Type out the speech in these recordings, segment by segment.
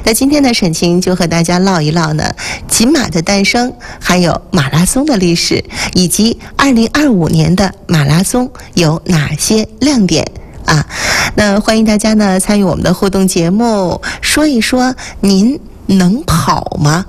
那今天呢，沈晴就和大家唠一唠呢锦马的诞生，还有马拉松的历史，以及2025年的马拉松有哪些亮点啊？那欢迎大家呢参与我们的互动节目，说一说您能跑吗？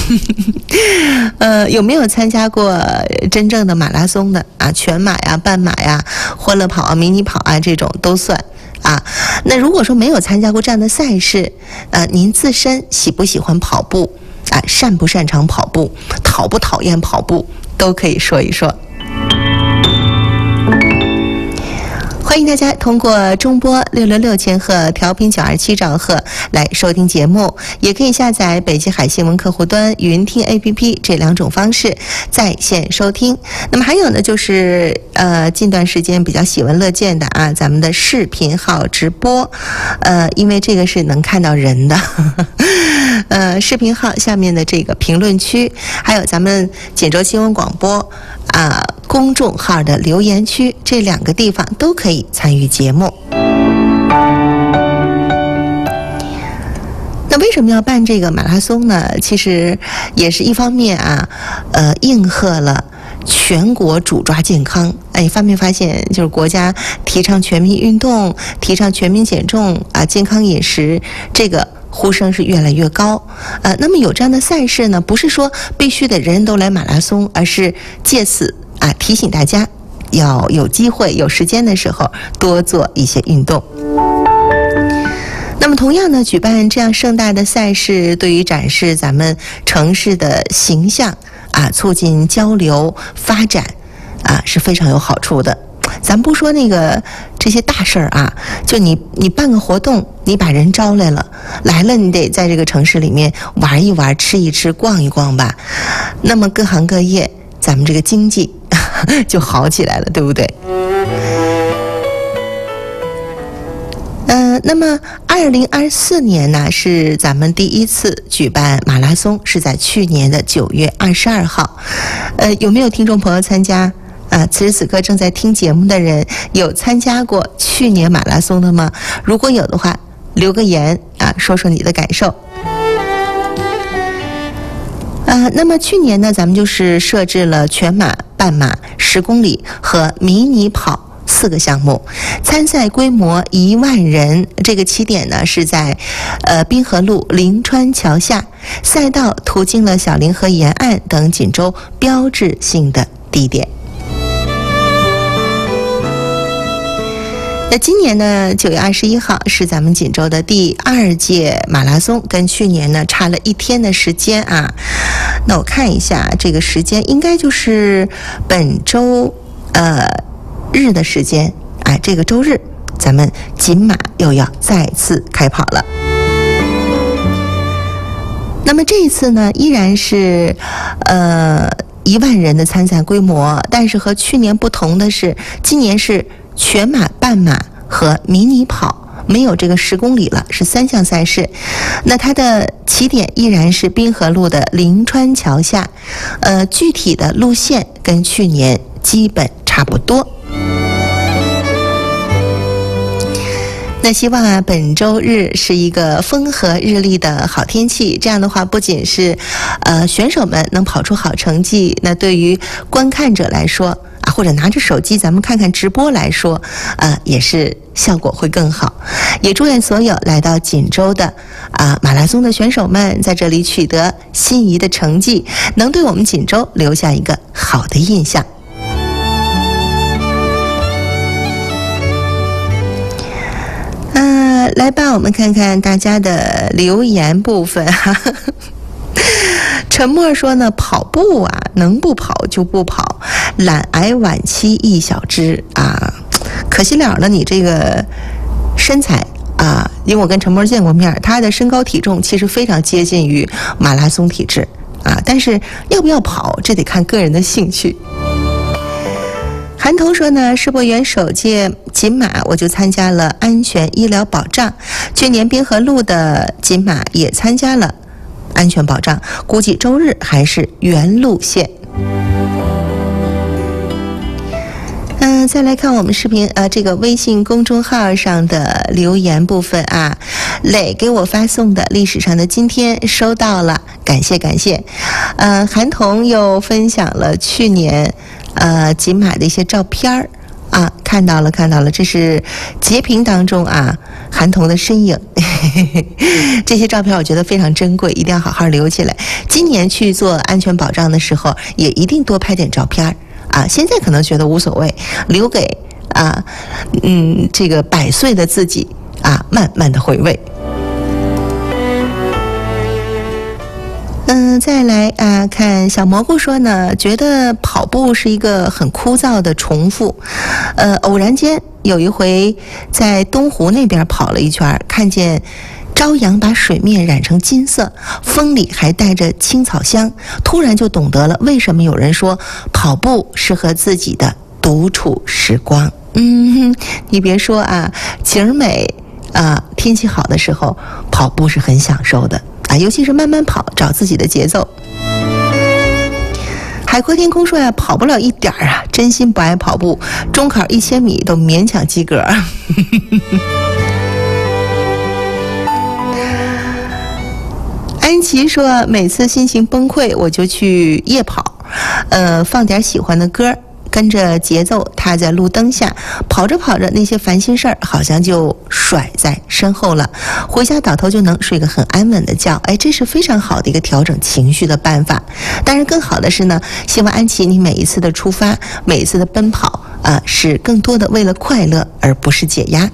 有没有参加过真正的马拉松的啊？全马呀、半马呀、欢乐跑啊、迷你跑啊，这种都算啊。那如果说没有参加过这样的赛事，您自身喜不喜欢跑步啊？擅不擅长跑步？讨不讨厌跑步？都可以说一说。欢迎大家通过中波666千赫、调频927兆赫来收听节目，也可以下载北极海新闻客户端、云听 APP 这两种方式在线收听。那么还有呢，就是近段时间比较喜闻乐见的啊，咱们的视频号直播，因为这个是能看到人的，视频号下面的这个评论区，还有咱们锦州新闻广播公众号的留言区，这两个地方都可以参与节目。那为什么要办这个马拉松呢？其实也是一方面应和了全国主抓健康。发没发现，就是国家提倡全民运动，提倡全民减重健康饮食，这个呼声是越来越高。那么有这样的赛事呢，不是说必须得人人都来马拉松，而是借此提醒大家要有机会、有时间的时候多做一些运动。那么同样呢，举办这样盛大的赛事，对于展示咱们城市的形象促进交流发展是非常有好处的。咱不说这些大事儿就你办个活动，你把人招来了，你得在这个城市里面玩一玩、吃一吃、逛一逛吧。那么各行各业，咱们这个经济就好起来了，对不对？那么2024年呢，是咱们第一次举办马拉松，是在去年的9月22号。有没有听众朋友参加？此时此刻正在听节目的人，有参加过去年马拉松的吗？如果有的话，留个言说说你的感受。那么去年呢，咱们就是设置了全马、半马、10公里和迷你跑4个项目，参赛规模1万人。这个起点呢是在滨河路临川桥下，赛道途经了小凌河沿岸等锦州标志性的地点。那今年呢，9月21号是咱们锦州的第2届马拉松，跟去年呢差了1天的时间那我看一下这个时间，应该就是本周日的时间这个周日咱们锦马又要再次开跑了。那么这一次呢，依然是1万人的参赛规模，但是和去年不同的是，今年是全马、半马和迷你跑，没有这个10公里了，是3项赛事。那它的起点依然是滨河路的临川桥下，具体的路线跟去年基本差不多。那希望本周日是一个风和日丽的好天气，这样的话不仅是选手们能跑出好成绩，那对于观看者来说或者拿着手机咱们看看直播来说也是效果会更好。也祝愿所有来到锦州的马拉松的选手们在这里取得心仪的成绩，能对我们锦州留下一个好的印象。来吧，我们看看大家的留言部分沉默说呢，跑步能不跑就不跑，懒癌晚期一小只可惜了你这个身材因为我跟陈默见过面，他的身高体重其实非常接近于马拉松体质但是要不要跑，这得看个人的兴趣。韩彤说呢，世博园首届锦马我就参加了安全医疗保障，去年滨河路的锦马也参加了安全保障，估计周日还是原路线。 再来看我们视频这个微信公众号上的留言部分啊，磊给我发送的历史上的今天收到了，感谢感谢。韩童又分享了去年锦马的一些照片儿啊，看到了，这是截屏当中啊韩童的身影。这些照片我觉得非常珍贵，一定要好好留起来。今年去做安全保障的时候，也一定多拍点照片啊。现在可能觉得无所谓，留给这个100岁的自己啊，慢慢的回味。再来看小蘑菇说呢，觉得跑步是一个很枯燥的重复。偶然间有一回在东湖那边跑了一圈，看见朝阳把水面染成金色，风里还带着青草香，突然就懂得了为什么有人说跑步适合自己的独处时光。你别说啊，景美天气好的时候跑步是很享受的尤其是慢慢跑，找自己的节奏。海阔天空说呀，跑不了一点啊，真心不爱跑步，中考1000米都勉强及格。安琪说，每次心情崩溃，我就去夜跑，放点喜欢的歌，跟着节奏踏在路灯下，跑着跑着，那些烦心事儿好像就甩在身后了，回家倒头就能睡个很安稳的觉。这是非常好的一个调整情绪的办法。当然更好的是呢，希望安琪你每一次的出发，每一次的奔跑是更多的为了快乐，而不是解压。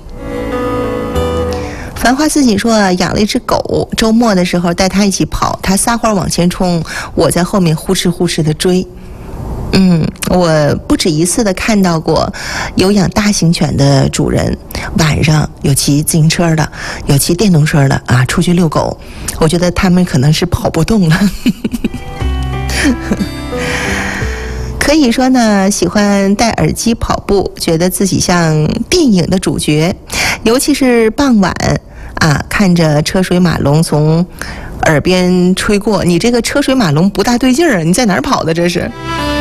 繁花似锦说，养了一只狗，周末的时候带它一起跑，它撒欢往前冲，我在后面呼哧呼哧的追。我不止一次的看到过有养大型犬的主人晚上有骑自行车的，有骑电动车的出去遛狗，我觉得他们可能是跑不动了。可以说呢，喜欢戴耳机跑步，觉得自己像电影的主角，尤其是傍晚看着车水马龙从耳边吹过，你这个车水马龙不大对劲儿你在哪儿跑的这是？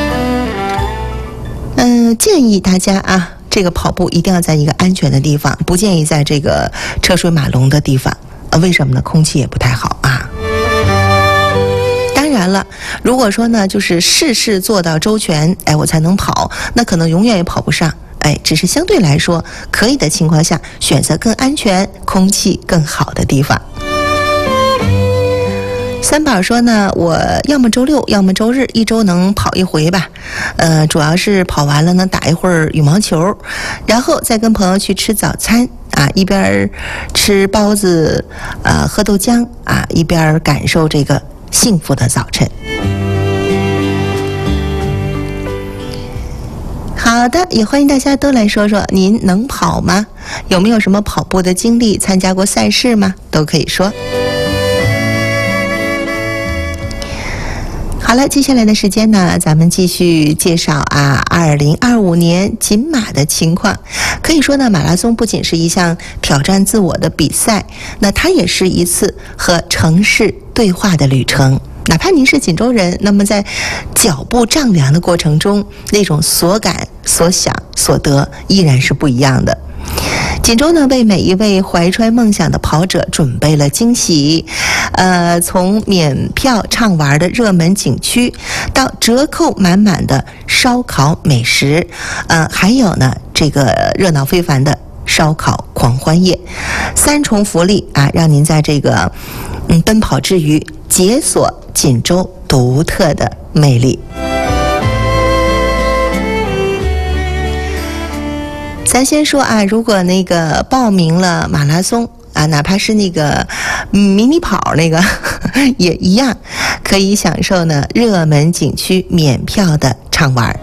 建议大家这个跑步一定要在一个安全的地方，不建议在这个车水马龙的地方。为什么呢？空气也不太好当然了，如果说呢，就是事事做到周全，我才能跑，那可能永远也跑不上。只是相对来说可以的情况下，选择更安全、空气更好的地方。三宝说呢，我要么周六要么周日一周能跑一回吧，主要是跑完了呢打一会儿羽毛球，然后再跟朋友去吃早餐一边吃包子喝豆浆一边感受这个幸福的早晨。好的，也欢迎大家都来说说您能跑吗？有没有什么跑步的经历？参加过赛事吗？都可以说。好了，接下来的时间呢，咱们继续介绍2025年锦马的情况。可以说呢，马拉松不仅是一项挑战自我的比赛，那它也是一次和城市对话的旅程。哪怕您是锦州人，那么在脚步丈量的过程中，那种所感、所想、所得依然是不一样的。锦州呢，为每一位怀揣梦想的跑者准备了惊喜，从免票畅玩的热门景区，到折扣满满的烧烤美食，还有呢这个热闹非凡的烧烤狂欢夜，3重福利让您在这个奔跑之余解锁锦州独特的魅力。咱先说如果那个报名了马拉松哪怕是那个迷你跑那个也一样可以享受呢热门景区免票的畅玩。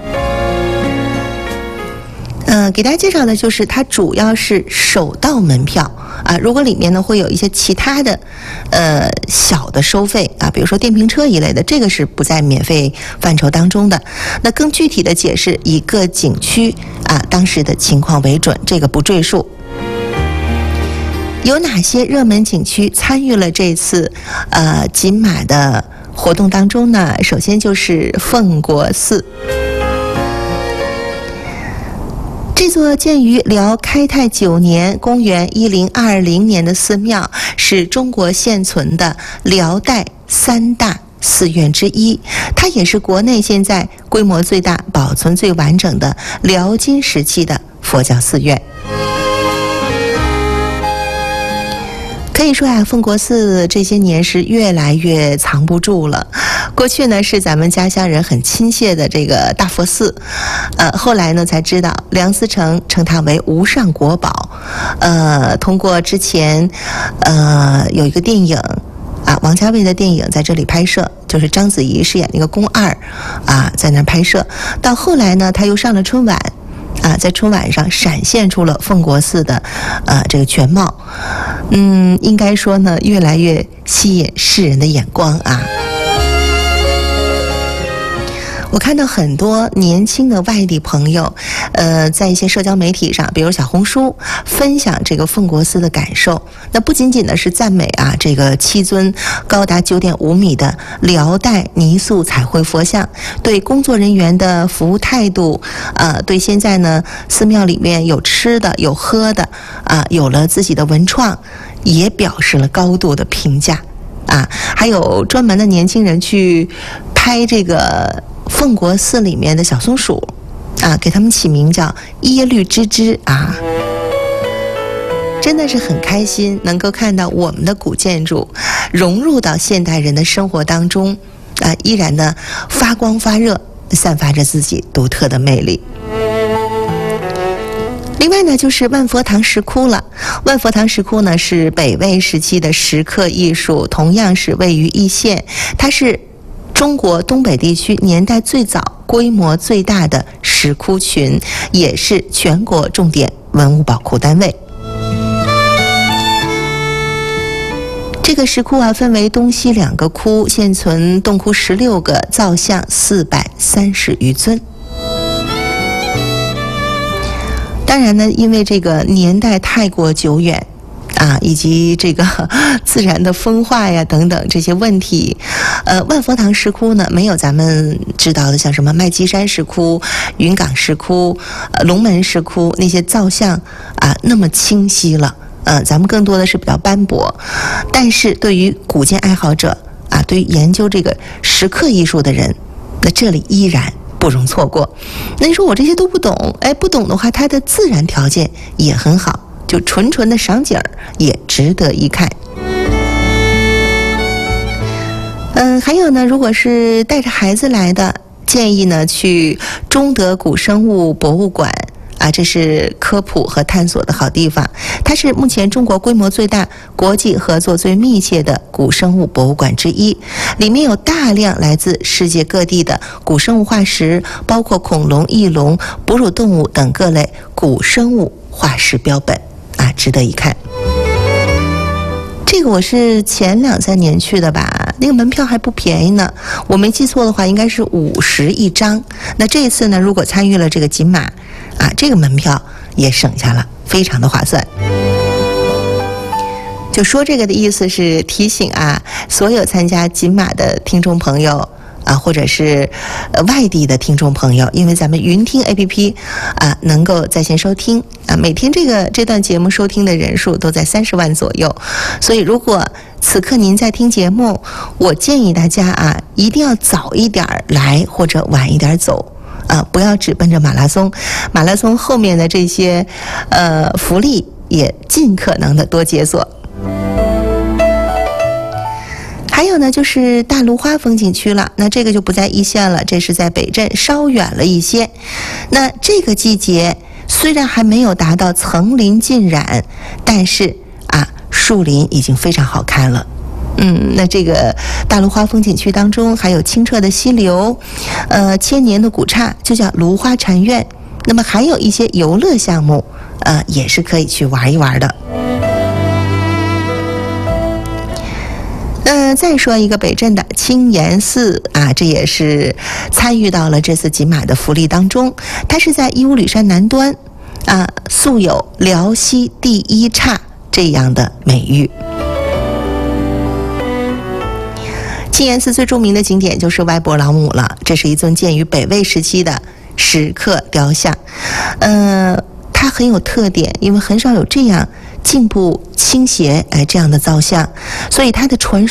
给大家介绍的就是它主要是首到门票如果里面呢会有一些其他的小的收费比如说电瓶车一类的，这个是不在免费范畴当中的。那更具体的解释以各景区当时的情况为准，这个不赘述。有哪些热门景区参与了这次锦马的活动当中呢？首先就是奉国寺。 座建于辽开泰9年（公元1020年）的寺庙，是中国现存的辽代3大寺院之一，它也是国内现在规模最大、保存最完整的辽金时期的佛教寺院。可以说啊，奉国寺这些年是越来越藏不住了。过去呢是咱们家乡人很亲切的这个大佛寺，后来呢才知道梁思成称它为无上国宝。通过之前有一个电影啊，王家卫的电影在这里拍摄，就是章子怡饰演那个宫二啊，在那儿拍摄。到后来呢，他又上了春晚。在春晚上闪现出了奉国寺的这个全貌，应该说呢，越来越吸引世人的眼光啊。我看到很多年轻的外地朋友，在一些社交媒体上，比如小红书，分享这个奉国寺的感受。那不仅仅的是赞美啊，这个7尊高达9.5米的辽代泥塑彩绘佛像，对工作人员的服务态度，对现在呢寺庙里面有吃的有喝的有了自己的文创，也表示了高度的评价啊。还有专门的年轻人去拍这个奉国寺里面的小松鼠给他们起名叫耶律吱吱啊，真的是很开心能够看到我们的古建筑融入到现代人的生活当中依然的发光发热，散发着自己独特的魅力。另外呢，就是万佛堂石窟了。万佛堂石窟呢是北魏时期的石刻艺术，同样是位于易县，它是中国东北地区年代最早、规模最大的石窟群，也是全国重点文物保护单位。这个石窟分为东西2个窟，现存洞窟16个，造像430余尊。当然呢，因为这个年代太过久远以及这个自然的风化呀等等这些问题，万佛堂石窟呢没有咱们知道的像什么麦积山石窟、云冈石窟、龙门石窟那些造像那么清晰了。咱们更多的是比较斑驳，但是对于古建爱好者对于研究这个石刻艺术的人，那这里依然不容错过。那你说我这些都不懂，不懂的话，它的自然条件也很好，就纯的赏景也值得一看。还有呢，如果是带着孩子来的，建议呢去中德古生物博物馆这是科普和探索的好地方。它是目前中国规模最大、国际合作最密切的古生物博物馆之一，里面有大量来自世界各地的古生物化石，包括恐龙、翼龙、哺乳动物等各类古生物化石标本值得一看。这个我是前2-3年去的吧，那个门票还不便宜呢，我没记错的话应该是50一张。那这一次呢，如果参与了这个锦马这个门票也省下了，非常的划算。就说这个的意思是提醒所有参加锦马的听众朋友或者是外地的听众朋友，因为咱们云听 APP 能够在线收听每天这段节目收听的人数都在30万左右，所以如果此刻您在听节目，我建议大家一定要早一点来或者晚一点走不要只奔着马拉松，马拉松后面的这些福利也尽可能的多解锁。还有呢，就是大芦花风景区了，那这个就不在易县了，这是在北镇，稍远了一些。那这个季节虽然还没有达到层林尽染，但是树林已经非常好看了。那这个大芦花风景区当中还有清澈的溪流千年的古刹就叫芦花禅院，那么还有一些游乐项目也是可以去玩一玩的。再说一个北镇的青岩寺这也是参与到了这次锦马的福利当中。它是在义乌吕山南端素有辽西第一刹这样的美誉。青岩寺最著名的景点就是歪脖老母了，这是一尊建于北魏时期的石刻雕像。 它很有特点，因为很少有这样颈部倾斜这样的造像，所以它的传